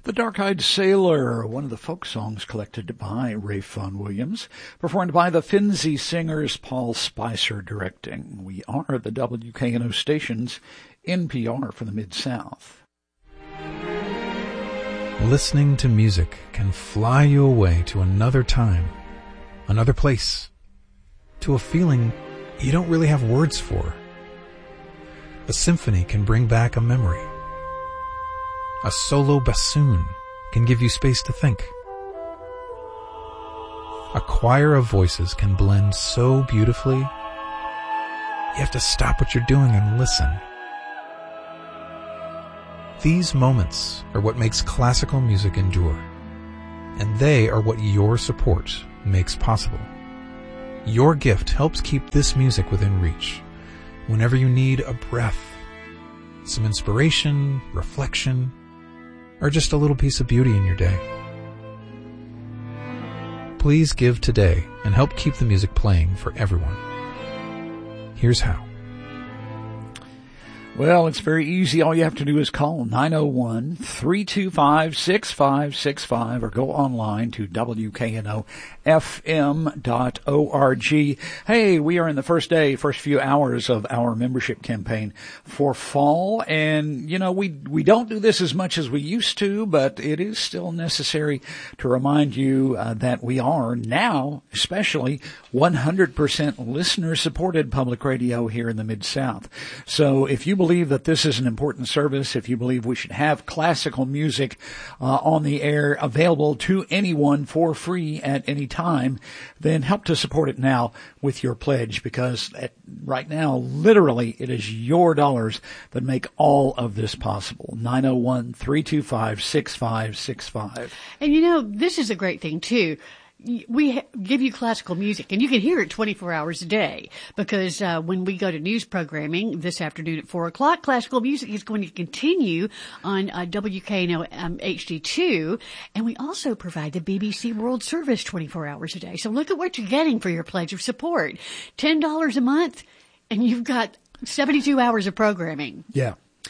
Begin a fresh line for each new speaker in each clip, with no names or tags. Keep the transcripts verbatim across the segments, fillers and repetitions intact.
The Dark-Eyed Sailor, one of the folk songs collected by Rafe Vaughan Williams, performed by the Finzi Singers, Paul Spicer directing. We are the W K N O station's N P R for the Mid-South.
Listening to music can fly you away to another time, another place, to a feeling you don't really have words for. A symphony can bring back a memory. A solo bassoon can give you space to think. A choir of voices can blend so beautifully, you have to stop what you're doing and listen. These moments are what makes classical music endure, and they are what your support makes possible. Your gift helps keep this music within reach whenever you need a breath, some inspiration, reflection, or just a little piece of beauty in your day. Please give today and help keep the music playing for everyone. Here's how.
Well, it's very easy. All you have to do is call nine oh one, three two five, six five six five or go online to W K N O F M dot org. Hey, we are in the first day, first few hours of our membership campaign for fall. And, you know, we, we don't do this as much as we used to, but it is still necessary to remind you uh, that we are now, especially one hundred percent listener supported public radio here in the Mid-South. So if you believe that this is an important service, if you believe we should have classical music uh, on the air available to anyone for free at any time, then help to support it now with your pledge, because at, right now, literally, it is your dollars that make all of this possible. nine oh one, three two five, six five six five.
And you know, this is a great thing too. We give you classical music, and you can hear it twenty-four hours a day, because uh, when we go to news programming this afternoon at four o'clock, classical music is going to continue on uh, W K N O um, H D two, and we also provide the B B C World Service twenty-four hours a day. So look at what you're getting for your pledge of support. ten dollars a month, and you've got seventy-two hours of programming.
Yeah.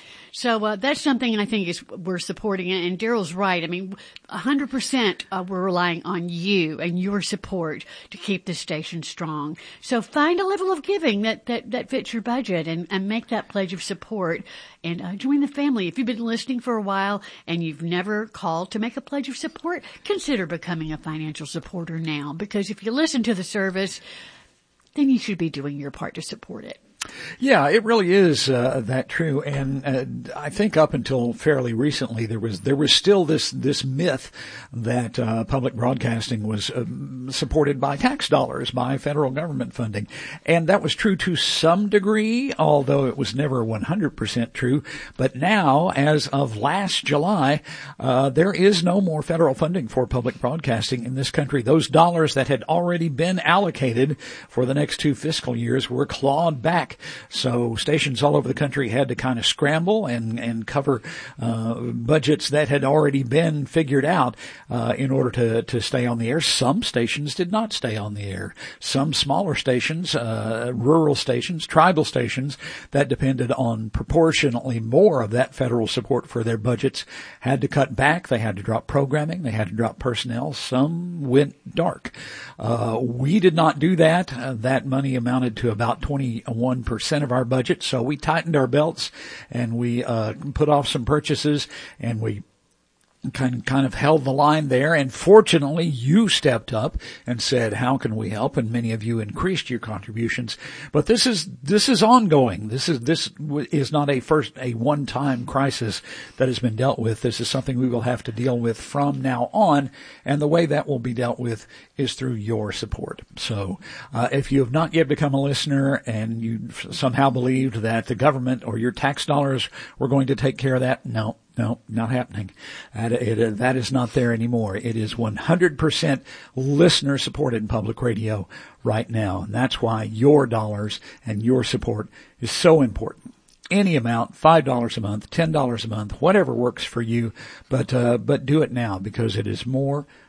So uh, that's something I think is we're supporting, and Daryl's right. I mean, one hundred percent uh, we're relying on you and your support to keep this station strong. So find a level of giving that that, that fits your budget, and, and make that pledge of support, and uh, join the family. If you've been listening for a while and you've never called to make a pledge of support, consider becoming a financial supporter now, because if you listen to the service, then you should be doing your part to support it.
Yeah, it really is uh, that true, and uh, I think up until fairly recently there was there was still this this myth that uh, public broadcasting was uh, supported by tax dollars, by federal government funding, and that was true to some degree, although it was never one hundred percent true. But now, as of last July, uh, there is no more federal funding for public broadcasting in this country. Those dollars that had already been allocated for the next two fiscal years were clawed back. So stations all over the country had to kind of scramble and, and cover uh, budgets that had already been figured out uh, in order to, to stay on the air. Some stations did not stay on the air. Some smaller stations, uh, rural stations, tribal stations that depended on proportionately more of that federal support for their budgets had to cut back. They had to drop programming. They had to drop personnel. Some went dark. Uh, we did not do that. Uh, that money amounted to about twenty-one percent of our budget, so we tightened our belts and we uh put off some purchases, and we kind of, kind of held the line there. And fortunately, you stepped up and said, how can we help? And many of you increased your contributions. But this is, this is ongoing. This is, this is not a first, a one-time crisis that has been dealt with. This is something we will have to deal with from now on. And the way that will be dealt with is through your support. So, uh, if you have not yet become a listener and you somehow believed that the government or your tax dollars were going to take care of that, no. No, not happening. That, it, that is not there anymore. It is one hundred percent listener-supported public radio right now. And that's why your dollars and your support is so important. Any amount, five dollars a month, ten dollars a month, whatever works for you. But, uh, but do it now, because it is more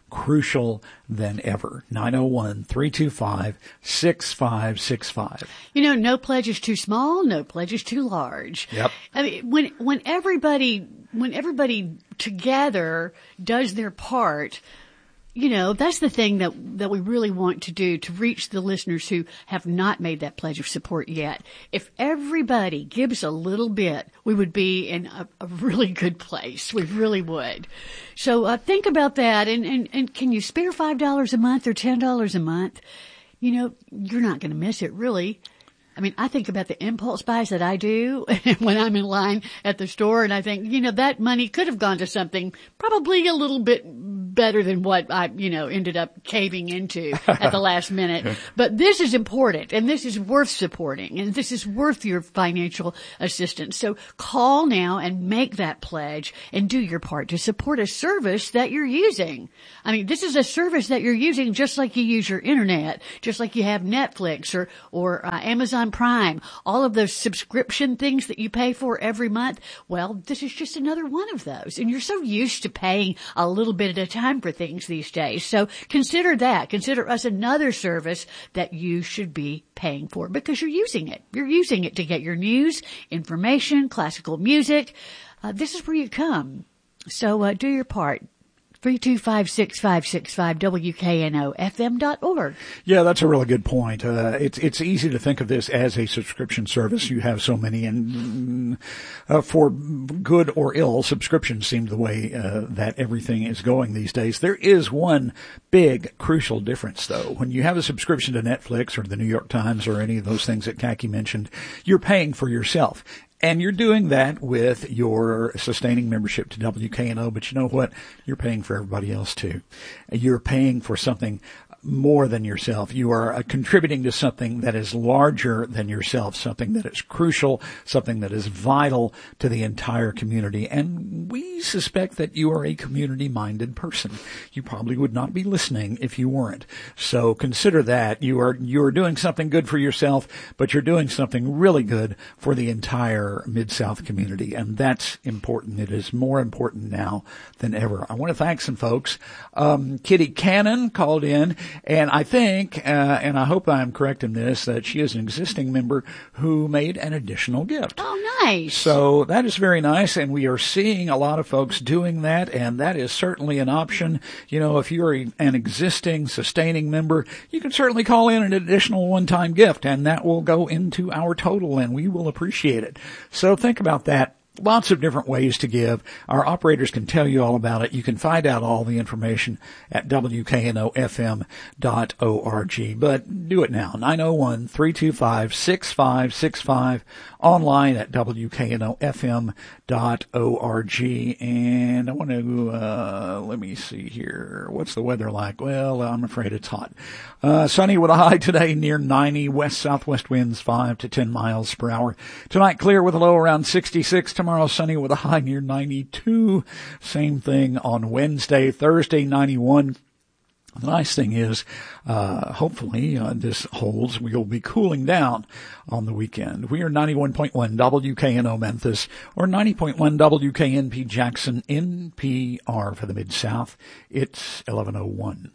crucial than ever. nine oh one, three two five, six five six five.
You know, no pledge is too small, no pledge is too large.
Yep.
I mean, when, when everybody, when everybody together does their part, you know, that's the thing that, that we really want to do to reach the listeners who have not made that pledge of support yet. If everybody gives a little bit, we would be in a, a really good place. We really would. So, uh, think about that. And, and, and can you spare five dollars a month or ten dollars a month? You know, you're not going to miss it, really. I mean, I think about the impulse buys that I do when I'm in line at the store, and I think, you know, that money could have gone to something probably a little bit better than what I, you know, ended up caving into at the last minute. But this is important, and this is worth supporting, and this is worth your financial assistance. So call now and make that pledge and do your part to support a service that you're using. I mean, this is a service that you're using just like you use your internet, just like you have Netflix or, or uh, Amazon Prime, all of those subscription things that you pay for every month. Well, this is just another one of those. And you're so used to paying a little bit at a time for things these days. So consider that. Consider us another service that you should be paying for because you're using it. You're using it to get your news, information, classical music. Uh, this is where you come. So uh, do your part. three two five, six five six five, W K N O F M dot org.
Yeah, that's a really good point. Uh, it's, it's easy to think of this as a subscription service. You have so many, and uh, for good or ill, subscriptions seem the way uh, that everything is going these days. There is one big, crucial difference, though. When you have a subscription to Netflix or the New York Times or any of those things that Khaki mentioned, you're paying for yourself. And you're doing that with your sustaining membership to W K N O, but you know what? You're paying for everybody else too. You're paying for something more than yourself. You are uh, contributing to something that is larger than yourself, something that is crucial, something that is vital to the entire community. And we suspect that you are a community-minded person. You probably would not be listening if you weren't. So consider that. You are, you are doing something good for yourself, but you're doing something really good for the entire Mid-South community. And that's important. It is more important now than ever. I want to thank some folks. Um, Kitty Cannon called in. And I think, uh, and I hope I'm correct in this, that she is an existing member who made an additional gift.
Oh, nice.
So that is very nice, and we are seeing a lot of folks doing that, and that is certainly an option. You know, if you're a, an existing, sustaining member, you can certainly call in an additional one-time gift, and that will go into our total, and we will appreciate it. So think about that. Lots of different ways to give. Our operators can tell you all about it. You can find out all the information at W K N O F M dot org. But do it now. nine oh one, three two five, six five six five. Online at W K N O F M dot org. And I want to, uh, let me see here. What's the weather like? Well, I'm afraid it's hot. Uh, sunny with a high today near ninety. West-southwest winds five to ten miles per hour. Tonight clear with a low around sixty-six. Tomorrow sunny with a high near ninety-two. Same thing on Wednesday. Thursday ninety-one. The nice thing is, uh, hopefully, uh, this holds. We'll be cooling down on the weekend. We are ninety-one point one W K N O Memphis or ninety point one W K N P Jackson N P R for the Mid-South. It's eleven oh one.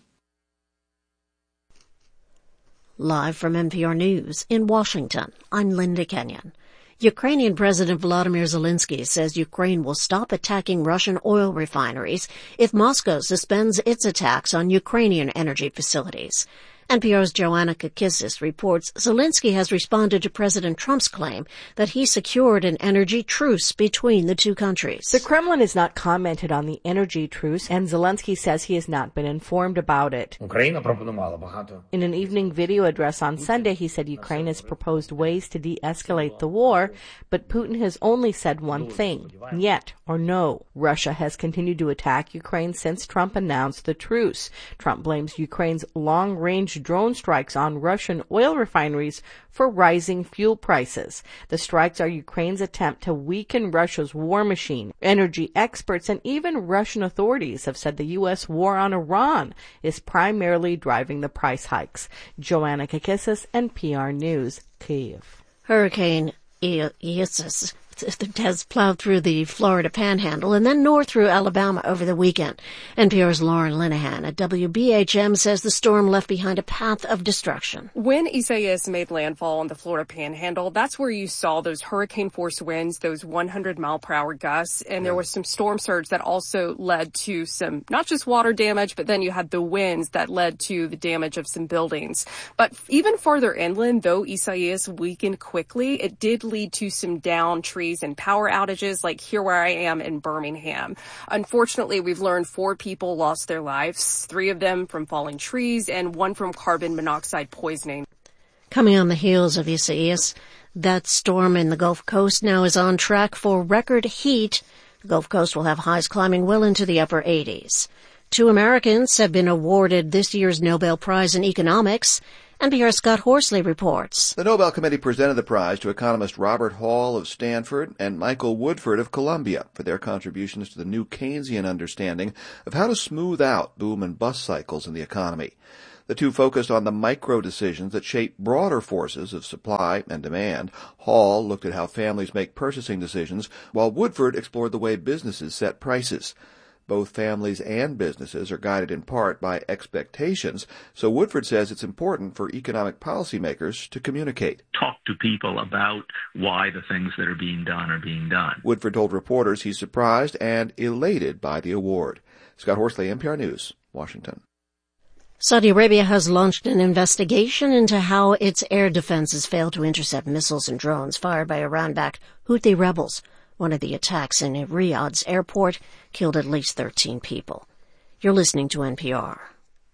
Live from N P R News in Washington, I'm Linda Kenyon. Ukrainian President Volodymyr Zelensky says Ukraine will stop attacking Russian oil refineries if Moscow suspends its attacks on Ukrainian energy facilities. N P R's Joanna Kakissis reports Zelensky has responded to President Trump's claim that he secured an energy truce between the two countries.
The Kremlin has not commented on the energy truce, and Zelensky says he has not been informed about it. In an evening video address on Sunday, he said Ukraine has proposed ways to de-escalate the war, but Putin has only said one thing, "Niet" or no. Russia has continued to attack Ukraine since Trump announced the truce. Trump blames Ukraine's long-range drone strikes on Russian oil refineries for rising fuel prices. The strikes are Ukraine's attempt to weaken Russia's war machine. Energy experts and even Russian authorities have said the U S war on Iran is primarily driving the price hikes. Joanna Kakissis, N P R News, Kyiv.
Hurricane Isis has plowed through the Florida Panhandle and then north through Alabama over the weekend. N P R's Lauren Linehan at W B H M says the storm left behind a path of destruction.
When Isaias made landfall on the Florida Panhandle, that's where you saw those hurricane-force winds, those one hundred mile per hour gusts, and there was some storm surge that also led to some, not just water damage, but then you had the winds that led to the damage of some buildings. But even farther inland, though Isaias weakened quickly, it did lead to some downed trees and power outages, like here where I am in Birmingham. Unfortunately, we've learned four people lost their lives, three of them from falling trees and one from carbon monoxide poisoning.
Coming on the heels of Isaias, that storm in the Gulf Coast now is on track for record heat. The Gulf Coast will have highs climbing well into the upper eighties. Two Americans have been awarded this year's Nobel Prize in Economics. N P R's Scott Horsley reports.
The Nobel Committee presented the prize to economist Robert Hall of Stanford and Michael Woodford of Columbia for their contributions to the new Keynesian understanding of how to smooth out boom and bust cycles in the economy. The two focused on the micro decisions that shape broader forces of supply and demand. Hall looked at how families make purchasing decisions, while Woodford explored the way businesses set prices. Both families and businesses are guided in part by expectations, so Woodford says it's important for economic policymakers to communicate.
Talk to people about why the things that are being done are being done.
Woodford told reporters he's surprised and elated by the award. Scott Horsley, N P R News, Washington.
Saudi Arabia has launched an investigation into how its air defenses failed to intercept missiles and drones fired by Iran-backed Houthi rebels. One of the attacks in Riyadh's airport killed at least thirteen people. You're listening to N P R.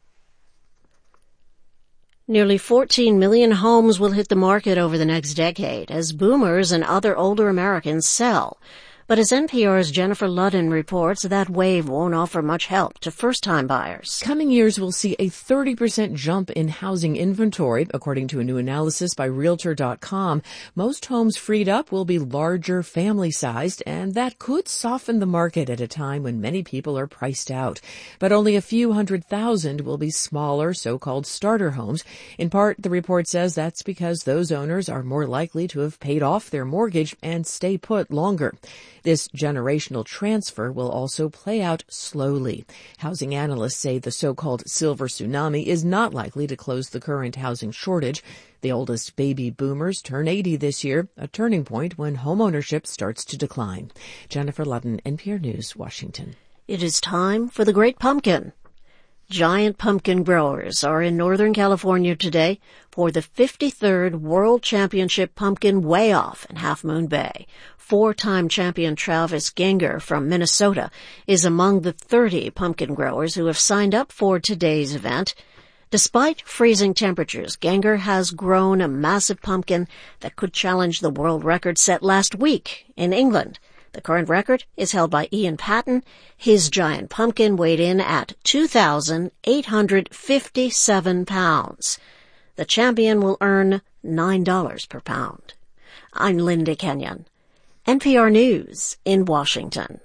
Nearly fourteen million homes will hit the market over the next decade as boomers and other older Americans sell. But as N P R's Jennifer Ludden reports, that wave won't offer much help to first-time buyers.
Coming years will see a thirty percent jump in housing inventory, according to a new analysis by Realtor dot com. Most homes freed up will be larger, family-sized, and that could soften the market at a time when many people are priced out. But only a few hundred thousand will be smaller, so-called starter homes. In part, the report says that's because those owners are more likely to have paid off their mortgage and stay put longer. This generational transfer will also play out slowly. Housing analysts say the so-called silver tsunami is not likely to close the current housing shortage. The oldest baby boomers turn eighty this year, a turning point when homeownership starts to decline. Jennifer Ludden, N P R News, Washington.
It is time for the Great Pumpkin. Giant pumpkin growers are in Northern California today for the fifty-third World Championship Pumpkin Weigh-Off in Half Moon Bay. Four-time champion Travis Genger from Minnesota is among the thirty pumpkin growers who have signed up for today's event. Despite freezing temperatures, Genger has grown a massive pumpkin that could challenge the world record set last week in England. The current record is held by Ian Patton. His giant pumpkin weighed in at two thousand eight hundred fifty-seven pounds. The champion will earn nine dollars per pound. I'm Linda Kenyon, N P R News in Washington.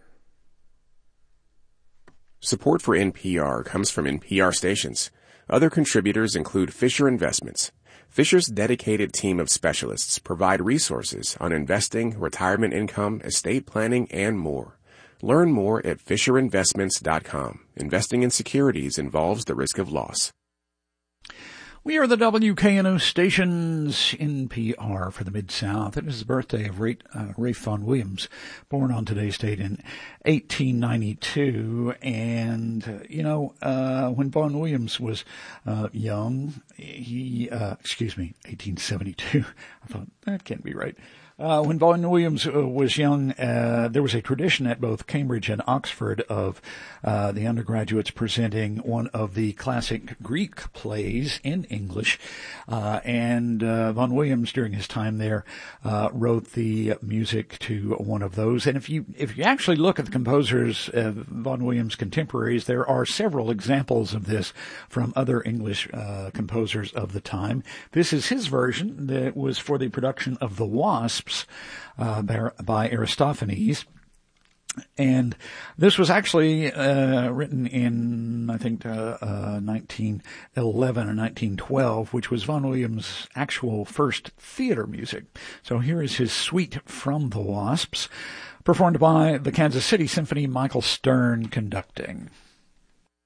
Support for N P R comes from N P R stations. Other contributors include Fisher Investments. Fisher's dedicated team of specialists provide resources on investing, retirement income, estate planning, and more. Learn more at fisher investments dot com. Investing in securities involves the risk of loss.
We are the W K N O station's N P R for the Mid-South. It is the birthday of Rafe, uh, Rafe Vaughan Williams, born on today's date in eighteen ninety-two. And, uh, you know, uh, when Vaughan Williams was uh, young, he, uh, excuse me, eighteen seventy-two. I thought, that can't be right. Uh, when Vaughan Williams uh, was young, uh, there was a tradition at both Cambridge and Oxford of uh, the undergraduates presenting one of the classic Greek plays in English. Uh, and uh, Vaughan Williams, during his time there, uh, wrote the music to one of those. And if you if you actually look at the composers, uh, Vaughan Williams' contemporaries, there are several examples of this from other English uh, composers of the time. This is his version that was for the production of The Wasp, Uh, by, by Aristophanes. And this was actually uh, written in, I think, uh, uh, nineteen eleven or nineteen twelve, which was Vaughan Williams' actual first theater music. So here is his suite from The Wasps, performed by the Kansas City Symphony, Michael Stern conducting.